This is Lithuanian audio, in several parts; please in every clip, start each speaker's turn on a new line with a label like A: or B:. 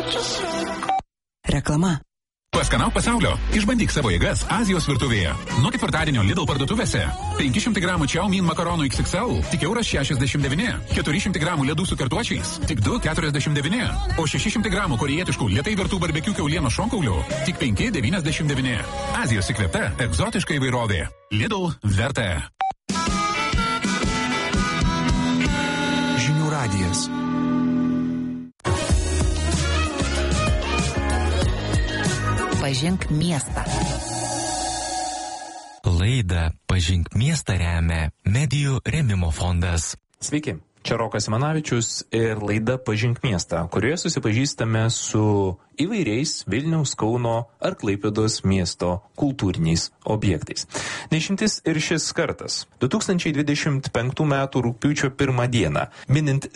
A: Reklama.
B: Paskanauk pasaulio. Išbandyk savo jėgas Azijos virtuvėje. Nuo ketvirtadienio Lidl parduotuvėse. 500 gramų Čiaumin makaronų XXL tik €69. 400 gramų ledų su kartuočiais tik €2,49. O 600 gramų korejietiškų lėtai virtų barbekių kiaulienos šonkaulių tik €5,99. Azijos įkvėpta egzotiška įvairovė. Lidl verta.
A: Žinių radijas.
C: Pažink miestą.
D: Laidą Pažink miestą remia Medijų rėmimo fondas.
E: Sveiki, čia Rokas Simanavičius ir laida Pažink miestą, kurioje susipažįstame su įvairiais Vilniaus, Kauno ar Klaipėdos miesto kultūriniais objektais. Neišimtis ir šis kartas. 2025 m. rugpjūčio 1 dieną, minint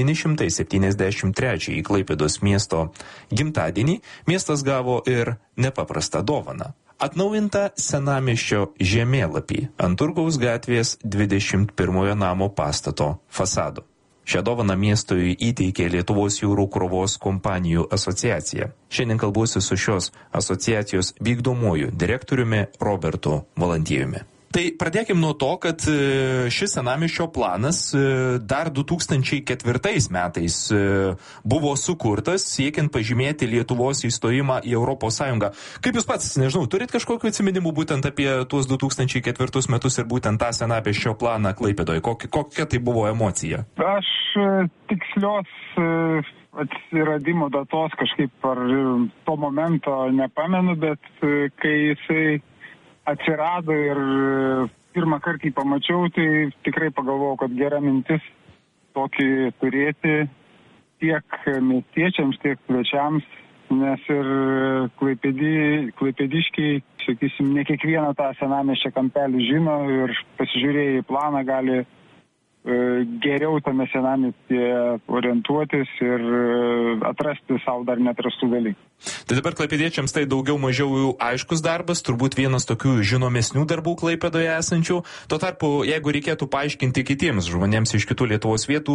E: 773 Klaipėdos miesto gimtadienį, miestas gavo ir nepaprastą dovaną. Atnaujinta senamiesčio žemėlapį ant Turgaus gatvės 21 namo pastato fasado. Šią dovaną miestui įteikė Lietuvos jūrų krovos kompanijų asociacija. Šiandien kalbuosi su šios asociacijos vykdomuoju direktoriumi Robertu Valantiejumi. Tai pradėkim nuo to, kad šis senamiesčio planas dar 2004 metais buvo sukurtas, siekiant pažymėti Lietuvos įstojimą į Europos Sąjungą. Kaip jūs pats, nežinau, turit kažkokių atsiminimų būtent apie tuos 2004 metus ir būtent tą senamiesčio planą Klaipėdoje? Kokia tai buvo emocija?
F: Aš tikslios atsiradimo datos kažkaip ar to momento nepamenu, bet kai jisai atsirado ir pirmą kartą jį pamačiau, tai tikrai pagalvojau, kad gera mintis tokį turėti tiek miestiečiams, tiek svečiams, nes ir klaipėdiškiai, sakysim, ne kiekvieną tą senamiesčio kampelį žino ir pasižiūrėję į planą gali geriau tame senamiestyje orientuotis ir atrasti savo dar neatrastų dalykų.
E: Tai dabar klaipėdiečiams tai daugiau mažiau aiškus darbas, turbūt vienas tokių žinomesnių darbų Klaipėdoje esančių. Tuo tarpu, jeigu reikėtų paaiškinti kitiems žmonėms iš kitų Lietuvos vietų,